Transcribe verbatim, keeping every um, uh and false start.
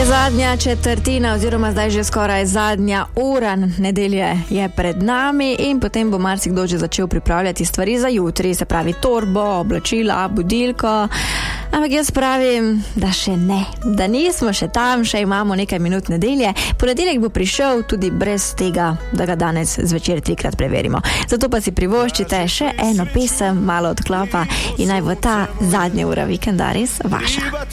Zadnja četrtina oziroma zdaj že skoraj zadnja ura nedelje je pred nami in potem bo marsikdo že začel pripravljati stvari za jutri, se pravi torbo, oblačila, budilko. Ampak jaz pravim, da še ne, da nismo še tam, še imamo nekaj minut nedelje. Ponedeljek bo prišel tudi brez tega, da ga danes zvečer trikrat preverimo. Zato pa si privoščite še eno pesem, malo odklapa in naj bo ta zadnja ura vikenda res vaša.